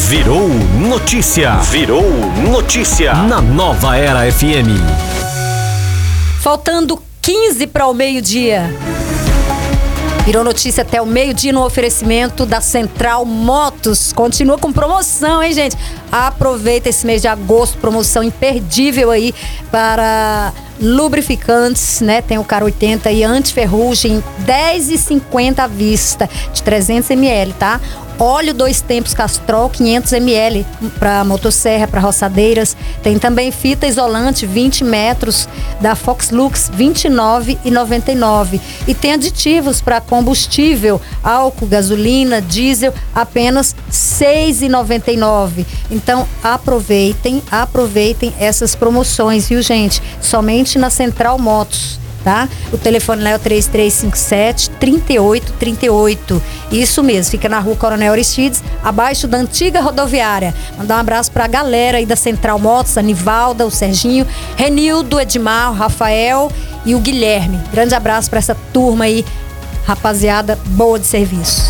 Virou notícia. Virou notícia. Na Nova Era FM. Faltando 15 para o meio-dia. Virou notícia até o meio-dia no oferecimento da Central Motos. Continua com promoção, hein, gente? Aproveita esse mês de agosto, promoção imperdível aí para lubrificantes, né? Tem o Car 80 e anti-ferrugem, R$10,50 à vista, de 300 ml, tá? Óleo 2 tempos Castrol, 500 ml para motosserra, para roçadeiras. Tem também fita isolante 20 metros da Foxlux, R$29,99. E tem aditivos para combustível, álcool, gasolina, diesel, apenas R$6,99. Então aproveitem essas promoções, viu, gente? Somente na Central Motos. Tá? O telefone lá é o 3357-3838. Isso mesmo, fica na rua Coronel Aristides, abaixo da antiga rodoviária. Mandar um abraço pra galera aí da Central Motos, a Nivalda, o Serginho, Renildo, o Edmar, o Rafael e o Guilherme. Grande abraço pra essa turma aí, rapaziada boa de serviço.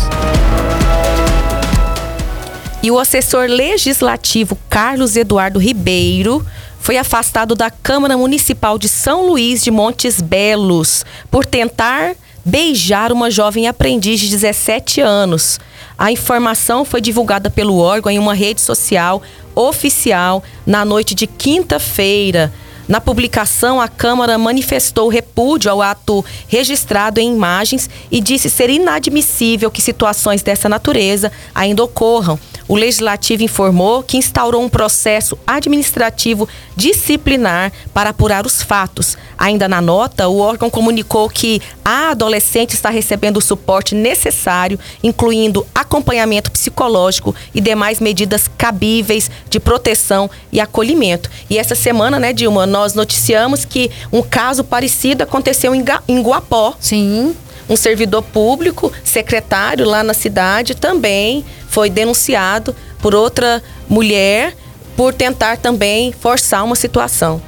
E o assessor legislativo Carlos Eduardo Ribeiro foi afastado da Câmara Municipal de São Luís de Montes Belos por tentar beijar uma jovem aprendiz de 17 anos. A informação foi divulgada pelo órgão em uma rede social oficial na noite de quinta-feira. Na publicação, a Câmara manifestou repúdio ao ato registrado em imagens e disse ser inadmissível que situações dessa natureza ainda ocorram. O Legislativo informou que instaurou um processo administrativo disciplinar para apurar os fatos. Ainda na nota, o órgão comunicou que a adolescente está recebendo o suporte necessário, incluindo acompanhamento psicológico e demais medidas cabíveis de proteção e acolhimento. E essa semana, né, Dilma, nós noticiamos que um caso parecido aconteceu em Guapó. Sim. Um servidor público, secretário lá na cidade, também foi denunciado por outra mulher por tentar também forçar uma situação.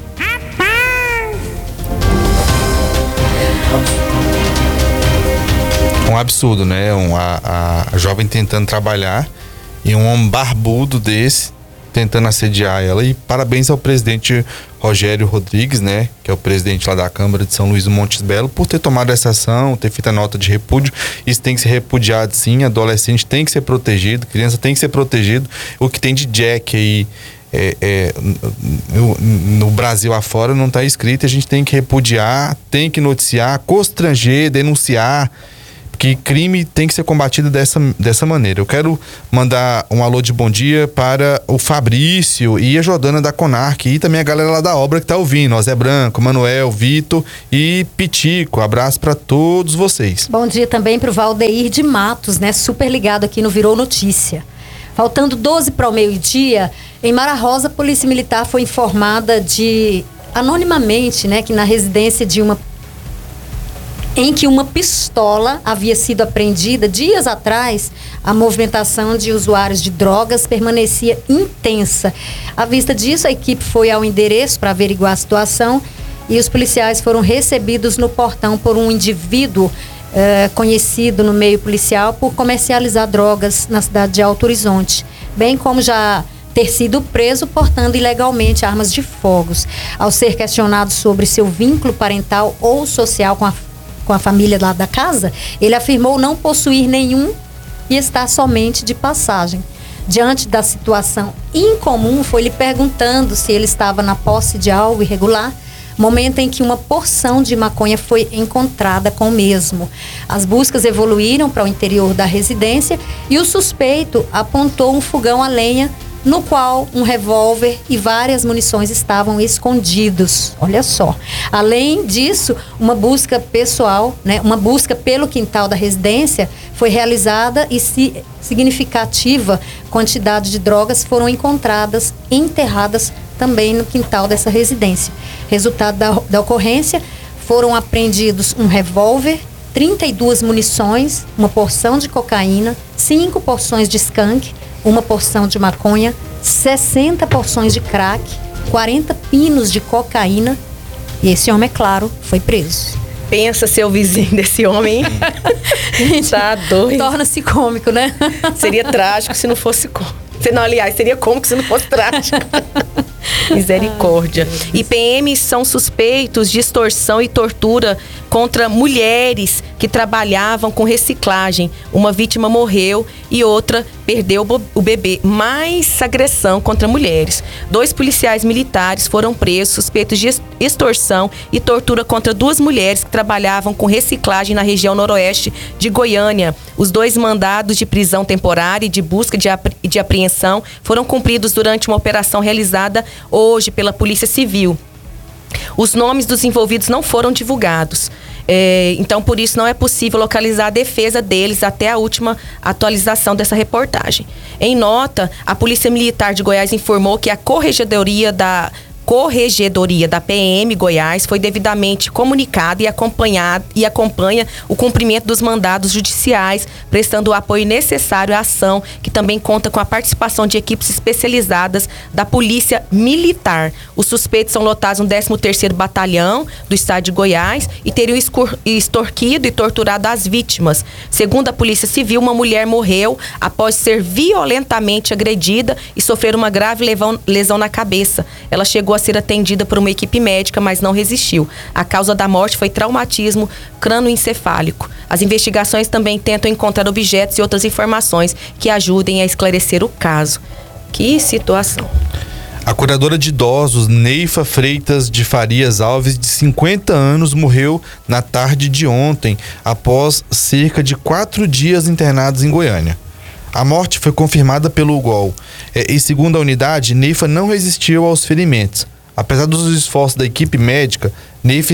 Um absurdo, né? A jovem tentando trabalhar e um homem barbudo desse tentando assediar ela. E parabéns ao presidente Rogério Rodrigues, né, que é o presidente lá da Câmara de São Luís do Montes Belos, por ter tomado essa ação, ter feito a nota de repúdio. Isso tem que ser repudiado, sim. Adolescente tem que ser protegido, criança tem que ser protegido. O que tem de Jack aí no Brasil afora não está escrito. A gente tem que repudiar, tem que noticiar, constranger, denunciar, que crime tem que ser combatido dessa maneira. Eu quero mandar um alô de bom dia para o Fabrício e a Jordana da Conarc e também a galera lá da obra que tá ouvindo, ó, Zé Branco, Manuel, Vitor e Pitico. Abraço para todos vocês. Bom dia também para o Valdeir de Matos, né? Super ligado aqui no Virou Notícia. Faltando 12 para o meio-dia, em Mara Rosa, a Polícia Militar foi informada anonimamente, né, que na residência em que uma pistola havia sido apreendida dias atrás, a movimentação de usuários de drogas permanecia intensa. À vista disso, a equipe foi ao endereço para averiguar a situação e os policiais foram recebidos no portão por um indivíduo conhecido no meio policial por comercializar drogas na cidade de Alto Horizonte, bem como já ter sido preso portando ilegalmente armas de fogo. Ao ser questionado sobre seu vínculo parental ou social com a família lá da casa, ele afirmou não possuir nenhum e estar somente de passagem. Diante da situação incomum, foi lhe perguntando se ele estava na posse de algo irregular, momento em que uma porção de maconha foi encontrada com o mesmo. As buscas evoluíram para o interior da residência e o suspeito apontou um fogão a lenha no qual um revólver e várias munições estavam escondidos. Olha só. Além disso, uma busca pessoal, né, uma busca pelo quintal da residência foi realizada e significativa quantidade de drogas foram encontradas enterradas também no quintal dessa residência. Resultado da ocorrência, foram apreendidos um revólver, 32 munições, uma porção de cocaína, 5 porções de skunk, uma porção de maconha, 60 porções de crack, 40 pinos de cocaína. E esse homem, é claro, foi preso. Pensa ser o vizinho desse homem. Gente, tá doido. Torna-se cômico, né? Seria trágico se não fosse cômico. Senão, aliás, seria como que se não fosse trágico. Misericórdia. E PMs são suspeitos de extorsão e tortura contra mulheres que trabalhavam com reciclagem. Uma vítima morreu e outra perdeu o bebê. Mais agressão contra mulheres. 2 policiais militares foram presos suspeitos de extorsão e tortura contra 2 mulheres que trabalhavam com reciclagem na região noroeste de Goiânia. Os 2 mandados de prisão temporária e de busca e de apreensão foram cumpridos durante uma operação realizada hoje pela Polícia Civil. Os nomes dos envolvidos não foram divulgados. Então, por isso, não é possível localizar a defesa deles até a última atualização dessa reportagem. Em nota, a Polícia Militar de Goiás informou que a Corregedoria da PM Goiás foi devidamente comunicada e acompanha o cumprimento dos mandados judiciais, prestando o apoio necessário à ação, que também conta com a participação de equipes especializadas da Polícia Militar. Os suspeitos são lotados no 13º Batalhão do Estado de Goiás e teriam extorquido e torturado as vítimas. Segundo a Polícia Civil, uma mulher morreu após ser violentamente agredida e sofrer uma grave lesão na cabeça. Ela chegou a ser atendida por uma equipe médica, mas não resistiu. A causa da morte foi traumatismo crânioencefálico. As investigações também tentam encontrar objetos e outras informações que ajudem a esclarecer o caso. Que situação. A cuidadora de idosos, Neifa Freitas de Farias Alves, de 50 anos, morreu na tarde de ontem, após cerca de 4 dias internados em Goiânia. A morte foi confirmada pelo UGOL. E segundo a unidade, Neifa não resistiu aos ferimentos. Apesar dos esforços da equipe médica, Neifa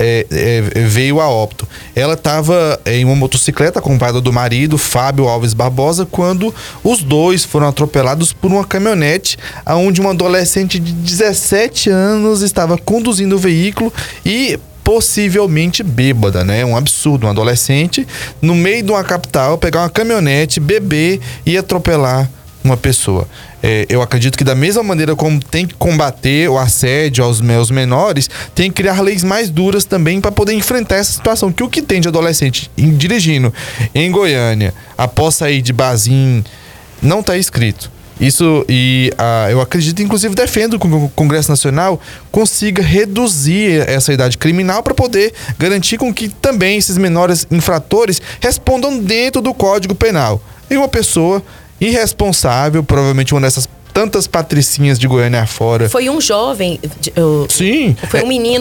veio a óbito. Ela estava em uma motocicleta acompanhada do marido, Fábio Alves Barbosa, quando os dois foram atropelados por uma caminhonete, onde uma adolescente de 17 anos estava conduzindo o veículo e possivelmente bêbada, né? Um absurdo, um adolescente no meio de uma capital pegar uma caminhonete, beber e atropelar uma pessoa. Eu acredito que da mesma maneira como tem que combater o assédio aos menores, tem que criar leis mais duras também para poder enfrentar essa situação. Que o que tem de adolescente dirigindo em Goiânia após sair de barzinho não está escrito. Isso, eu acredito, inclusive defendo que o Congresso Nacional consiga reduzir essa idade criminal para poder garantir com que também esses menores infratores respondam dentro do Código Penal. E uma pessoa irresponsável, provavelmente uma dessas tantas patricinhas de Goiânia afora. Foi um jovem. Sim. Foi um menino.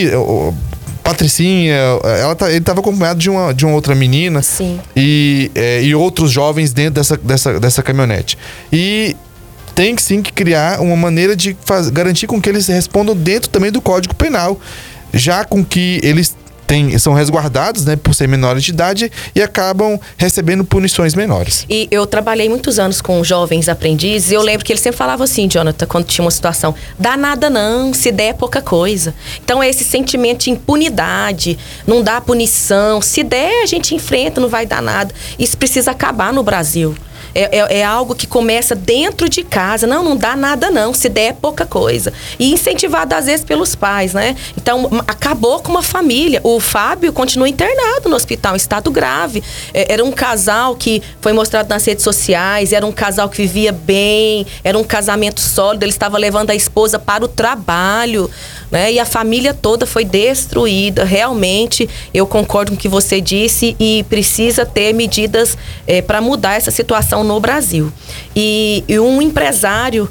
Patricinha, ele estava acompanhado de uma outra menina. Sim. E outros jovens dentro dessa caminhonete. E tem sim que criar uma maneira de garantir com que eles respondam dentro também do Código Penal, já com que eles são resguardados, né, por ser menores de idade e acabam recebendo punições menores. E eu trabalhei muitos anos com jovens aprendizes e eu lembro que eles sempre falavam assim, Jonathan, quando tinha uma situação: dá nada não, se der é pouca coisa. Então é esse sentimento de impunidade, não dá punição, se der a gente enfrenta, não vai dar nada. Isso precisa acabar no Brasil. É algo que começa dentro de casa. Não dá nada não, se der é pouca coisa. E incentivado às vezes pelos pais, né? Então acabou com uma família. O Fábio continua internado no hospital em estado grave. Era um casal que foi mostrado nas redes sociais, era um casal que vivia bem, era um casamento sólido, ele estava levando a esposa para o trabalho, né? E a família toda foi destruída. Realmente, eu concordo com o que você disse e precisa ter medidas para mudar essa situação no Brasil. E o empresário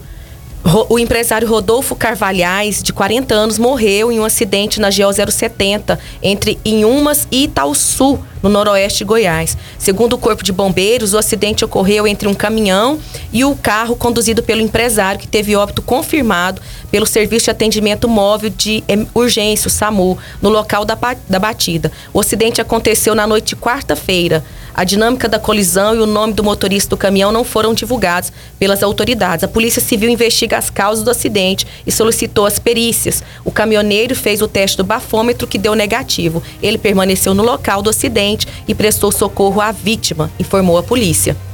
Rodolfo Carvalhais, de 40 anos, morreu em um acidente na GO 070, entre Inhumas e Itauçu, no noroeste de Goiás. Segundo o Corpo de Bombeiros, o acidente ocorreu entre um caminhão e o carro conduzido pelo empresário, que teve óbito confirmado pelo Serviço de Atendimento Móvel de Urgência, o SAMU, no local da batida. O acidente aconteceu na noite de quarta-feira. A dinâmica da colisão e o nome do motorista do caminhão não foram divulgados pelas autoridades. A Polícia Civil investiga as causas do acidente e solicitou as perícias. O caminhoneiro fez o teste do bafômetro, que deu negativo. Ele permaneceu no local do acidente e prestou socorro à vítima, informou a polícia.